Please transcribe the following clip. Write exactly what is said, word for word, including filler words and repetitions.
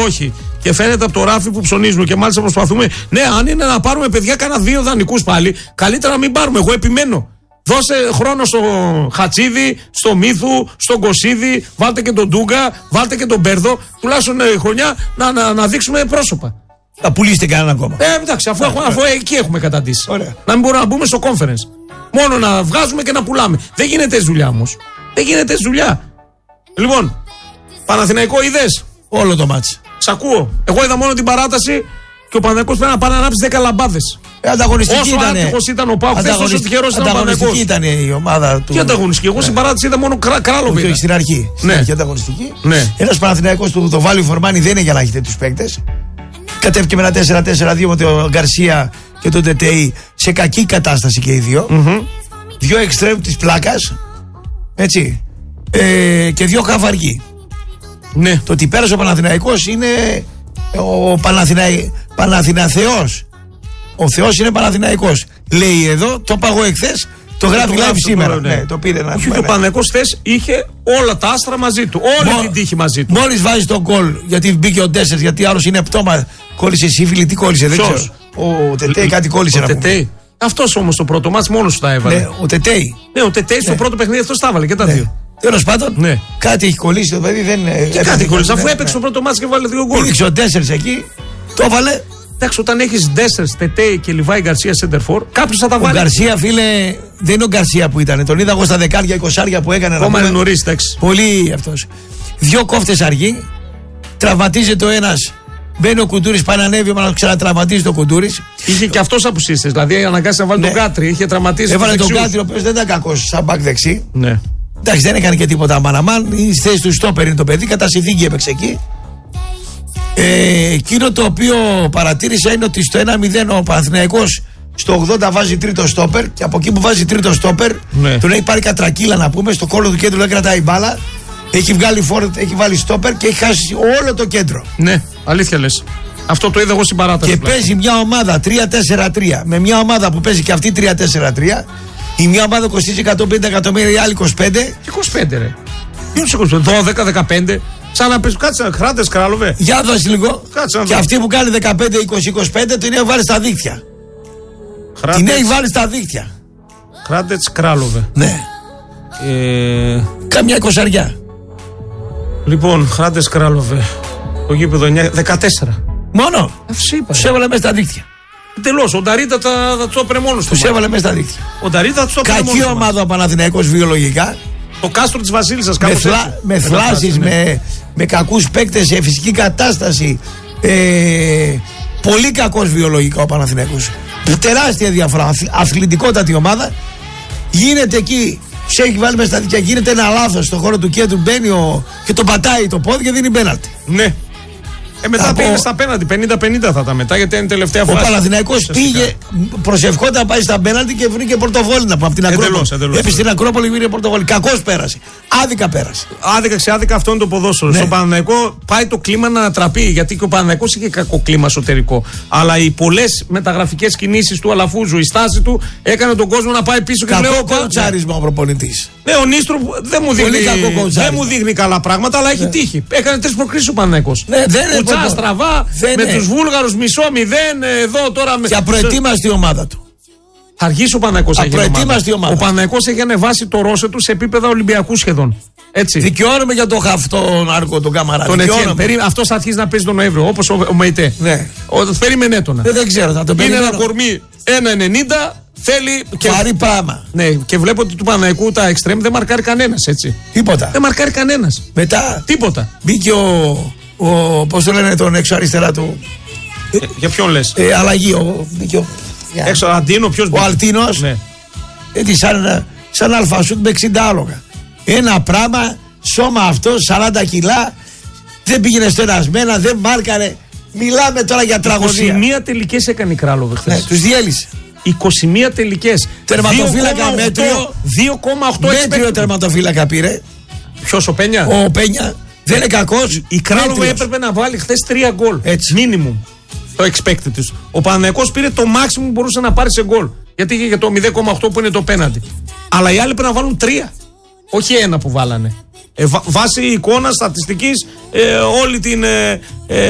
όχι. Και φαίνεται από το ράφι που ψωνίζουμε και μάλιστα προσπαθούμε. Ναι, αν είναι να πάρουμε παιδιά κάνα δύο δανεικούς πάλι, καλύτερα να μην πάρουμε. Εγώ επιμένω. Δώσε χρόνο στο Χατσίδη, στο Μύθου, στον Κωσίδη, βάλτε και τον Ντούγκα, βάλτε και τον Μπέρδο. Τουλάχιστον ε, χρονιά να, να, να δείξουμε πρόσωπα. Θα πουλήσετε κανένα ακόμα. Ε, εντάξει, αφού, έχουμε, αφού εκεί έχουμε καταντήσει. Ωραία. Να μην μπορούμε να μπούμε στο conference. Μόνο να βγάζουμε και να πουλάμε. Δεν γίνεται δουλειά όμως. Δεν γίνεται δουλειά. Λοιπόν, Παναθηναϊκό είδες? Όλο το μάτς. Σ' ακούω. Εγώ είδα μόνο την παράταση και ο Παναθηναϊκός πρέπει να πάει να ανάψει δέκα λαμπάδες. Ε, ανταγωνιστική όσο ήταν. άτυχος ήταν ο Πάου, χθες όσο τυχερός ήταν ο Παναθηναϊκός. Ανταγωνιστική ήταν η ομάδα του. Τι ανταγωνιστική? Εγώ στην παράταση είδα μόνο κρά, Κράλοβο. Όχι, στην αρχή. Στην Ναι. αρχή ανταγωνιστική. Ναι. Ένας Παναθηναϊκός του το βάλει φορμάνι δεν είναι για να έχει τέτοιους παίκτες. Κατέβηκε με ένα τέσσερα τέσσερα δύο με τον Γκαρσία και τον Τετέι σε κακή κατάσταση και οι δύο. Mm-hmm. Δύο εξτρέμ της πλάκας. Έτσι. Ε, και δύο χαβαργοί. Ναι. Το ότι πέρασε ο Παναθηναϊκός είναι ο Παναθηναϊ... Παναθηναθεός. Ο Θεός είναι Παναθηναϊκός. Λέει εδώ, το είπα εγώ εχθές, το γράφει live σήμερα. Τώρα, ναι. Ναι, το πήρε να Όχι, και ο Παναθηναϊκός χθες είχε όλα τα άστρα μαζί του. Όλη Μο... την τύχη μαζί του. Μόλις βάζει τον γκολ, γιατί μπήκε ο Ντέσσερς, γιατί άλλος είναι πτώμα, κόλλησε σύμφιλη, τι κόλλησε, δεν Ποιος? ξέρω. Ο Τετέι κάτι κόλλησε Ο να πούμε. Τετέι. Αυτός όμως το πρώτο μάτς μόνος του τα έβαλε. Ναι, ο Τετέι. Ναι, ο Τετέι στο πρώτο παιχνίδι αυτός τα έβαλε και τα Ναι. δύο. Τέλος πάντων, Ναι. κάτι έχει κολλήσει το παιδί, δεν. Και κάτι κολλήσει, αφού έπαιξε το πρώτο μάτς και βάλε δύο γκολ. Πήδηξε ο Ντέσσερς εκεί, το έβαλε. Εντάξει, όταν έχεις Ντέσσερς, Τετέι και Λιβάη Γκαρσία Σέντερφορ, κάποιος θα τα Ο βάλει. Γκαρσία, φίλε, δεν είναι ο Γκαρσία που ήταν. Τον είδα εγώ στα δεκάρια, εικοσάρια που έκανε. Ακόμα είναι νωρίς, εντάξει. Πολύ αυτός. Δύο κόφτες αργοί. Τραυματίζεται ο ένας. Μπαίνει ο Κουντούρης, πάει να ανέβει, να ξανατραυματίζει το Κουντούρης. Είχε και αυτός απουσίστες, δηλαδή αναγκάστηκε να βάλει Ναι. τον Κάτρι, είχε τραυματίσει. Έβαλε τους τον δεξιούς. Κάτρι, ο οποίος δεν ήταν κακός σαν μπακ δεξί. Ναι. Εντάξει, δεν έκανε και τίποτα μαναμάν. Η θέση του στόπερ είναι το παιδί, κατά συνθήκη έπαιξε εκεί. Ε, εκείνο το οποίο παρατήρησα είναι ότι στο ένα μηδέν ο Παναθηναϊκός στο ογδόντα βάζει τρίτο στόπερ και από εκεί που βάζει τρίτο στόπερ Ναι. τον έχει πάρει κατρακύλα να πούμε. Στο κόλλο του κέντρου δεν κρατάει μπάλα. Έχει βγάλει φόρτ, έχει βάλει στόπερ και έχει χάσει όλο το κέντρο. Ναι, αλήθεια λες. Αυτό το είδα εγώ στην παράταση. Και πλάκα. παίζει μια ομάδα τρία τέσσερα τρία με μια ομάδα που παίζει και αυτή τρία τέσσερα τρία. Η μια ομάδα κοστίζει εκατόν πενήντα εκατομμύρια, η άλλη είκοσι πέντε. είκοσι πέντε ρε. Ποιος είκοσι πέντε, δώδεκα δεκαπέντε. Σαν να πες, κάτσε να Χράντες Κράλοβε. Για δώσει λίγο. Κάτσε να Και δω. αυτή που κάνει δεκαπέντε είκοσι είκοσι πέντε την έχει βάλει στα δίκτυα. Την έχει βάλει στα δίκτυα. Χράντες Κράλοβε. Ναι. Ε, Καμιά εικοσαριά. λοιπόν, Χράντες Κράλοβε. Το γήπεδο εννιά, δεκατέσσερα. Μόνο. Αυτός είπα. Του έβαλε μέσα στα δίκτυα. Τελώς, ο Νταρίτα θα, θα το έπαιρε μόνος του. Του έβαλε μέσα στα δίκτυα. Ο Νταρίτα θα το έπαιρε μόνος Κακή του. ομάδα ο Παναθηναϊκός βιολογικά. Το κάστρο της Βασίλισσας Με, κάπως θλά, έτσι. με Μεταφράσει, θλάσεις, ναι. με, με κακούς παίκτες σε φυσική κατάσταση. Ε, πολύ κακός βιολογικά ο Παναθηναϊκός. Τεράστια διαφορά. Αθ, αθλητικότατη ομάδα. Γίνεται εκεί. Σε έχει βάλει μέσα στα δίκτυα. Γίνεται ένα λάθος στον χώρο του κέντρου. Μπαίνει ο, και το πατάει το πόδι και δίνει πέναλτι. Ναι. Ε, μετά Από- πήγε στα πέναντι, πενήντα πενήντα θα τα μετά, γιατί είναι η τελευταία Ο φάση. Παναθηναϊκός Ουσιαστικά. πήγε, προσευχόταν να πάει στα πέναλτι και βρήκε πορτοβόλι να πούμε από την Εντελώς, Ακρόπολη. εντελώς. Έπεσε στην Ακρόπολη, βρήκε πορτοβόλι. Κακώς πέρασε. Άδικα πέρασε. Άδικα ξεάδικα, αυτό είναι το ποδόσφαιρο. Ναι. Στο Παναθηναϊκό πάει το κλίμα να ανατραπεί, γιατί και ο Παναθηναϊκός είχε κακό κλίμα εσωτερικό. Αλλά οι πολλές μεταγραφικές κινήσεις του Αλαφούζου, η στάση του έκανε τον κόσμο να πάει πίσω και Κακό λέω. κοουτσάρισμα ο προπονητής. Ναι, ο Νίστρου δεν μου, Πολύ δείχνει, κακό κοουτσάρισμα. δεν μου δείχνει καλά πράγματα, αλλά έχει τύχει. Έκανε τρεις προκρίσεις ο Παναθηναϊκός. Ναι, δεν είναι Κουτσά, προπο- στραβά, δεν με είναι. τους Βούλγαρους μισό μηδέν, εδώ τώρα. με- Και απροετοίμαστη η ομάδα του. Θα αργήσει ο Παναθηναϊκός να γίνει Απροετοίμαστη ομάδα. Ο Παναθηναϊκός έχει ανεβάσει το ρόσε του σε επίπεδα Ολυμπιακού σχεδόν. Έτσι. Δικαιώνομαι για τον χαυτόν Άρκο τον Καμαρά. Τον Ετιέν. Δικαιώνομαι. Περί... Αυτό θα αρχίσει να παίζει τον Νοέμβριο, όπως ο, ο Μεϊτέ. Ναι. Ο, περίμενε τον. Δεν, δεν ξέρω, θα τον Είναι περιμένω. ένα κορμί ένα ενενήντα, θέλει. Και... Βαρύ πράγμα. Ναι, και βλέπω ότι του Παναθηναϊκού τα εξτρέμ δεν μαρκάρει κανένας έτσι. Τίποτα. Δεν μαρκάρει κανένας. Μετά Τίποτα. μπήκε ο, ο πώς το λένε τον έξω αριστερά του. Ε, για ποιον λες. Ε, αλλαγή. Ο, μπήκε ο, Έξω, Αντίνο, ποιος ο μπήκε? Αλτίνος. Ναι. Έτσι σαν, σαν αλφασούτ με εξήντα άλογα. Ένα πράγμα, σώμα αυτό, σαράντα κιλά, δεν πήγαινε στο ενασμένα, δεν μάρκαρε. Μιλάμε τώρα για τραγωδία. είκοσι μία τελικές έκανε η Κράλοβε χθες. Ναι, τους διέλυσε. είκοσι μία τελικές. Τερματοφύλακα μέτριο. δύο κόμμα οκτώ Μέτριο τερματοφύλακα πήρε. Ποιος, ο Πένια? Ο Πένια δεν είναι κακός. Η Κράλοβε μέτριος. έπρεπε να βάλει χθες τρία γκολ. Έτσι. Minimum. Το expected τους. Ο Παναθηναϊκός πήρε το maximum που μπορούσε να πάρει σε γκολ. Γιατί είχε για το μηδέν κόμμα οκτώ που είναι το πέναντι. Αλλά οι άλλοι πρέπει να βάλουν τρία. Όχι ένα που βάλανε. Ε, βα, βάσει εικόνα στατιστικής, ε, όλη την. Ε, ε,